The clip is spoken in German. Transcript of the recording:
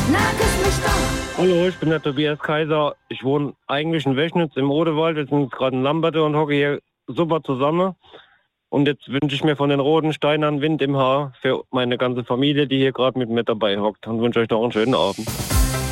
Na, küss mich doch. Hallo, ich bin der Tobias Kaiser. Ich wohne eigentlich in Wechnitz im Odewald. Wir sind gerade in Lamberter und hocke hier super zusammen. Und jetzt wünsche ich mir von den roten Steinern Wind im Haar für meine ganze Familie, die hier gerade mit mir dabei hockt. Und wünsche euch noch einen schönen Abend.